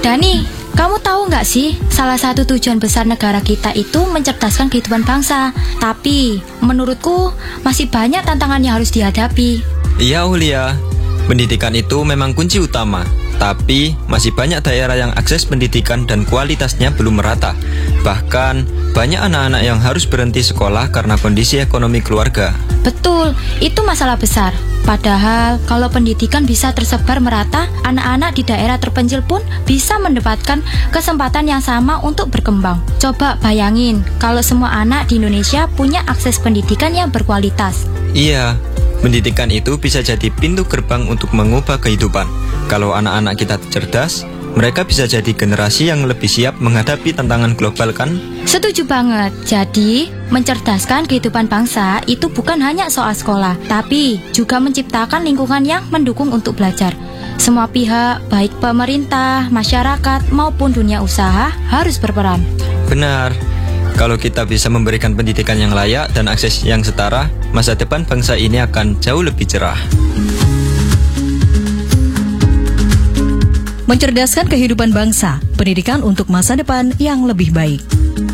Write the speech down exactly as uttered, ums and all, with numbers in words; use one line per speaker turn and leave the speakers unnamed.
Dani, kamu tahu nggak sih, salah satu tujuan besar negara kita itu mencerdaskan kehidupan bangsa. Tapi, menurutku masih banyak tantangan yang harus dihadapi.
Iya, Aulia. Pendidikan itu memang kunci utama. Tapi, masih banyak daerah yang akses pendidikan dan kualitasnya belum merata. Bahkan, banyak anak-anak yang harus berhenti sekolah karena kondisi ekonomi keluarga.
Betul, itu masalah besar. Padahal, kalau pendidikan bisa tersebar merata, anak-anak di daerah terpencil pun bisa mendapatkan kesempatan yang sama untuk berkembang. Coba bayangin, kalau semua anak di Indonesia punya akses pendidikan yang berkualitas.
Iya, pendidikan itu bisa jadi pintu gerbang untuk mengubah kehidupan. Kalau anak-anak kita cerdas, mereka bisa jadi generasi yang lebih siap menghadapi tantangan global, kan?
Setuju banget. Jadi, mencerdaskan kehidupan bangsa itu bukan hanya soal sekolah, tapi juga menciptakan lingkungan yang mendukung untuk belajar. Semua pihak, baik pemerintah, masyarakat, maupun dunia usaha harus berperan.
Benar. Kalau kita bisa memberikan pendidikan yang layak dan akses yang setara, masa depan bangsa ini akan jauh lebih cerah.
Mencerdaskan kehidupan bangsa, pendidikan untuk masa depan yang lebih baik.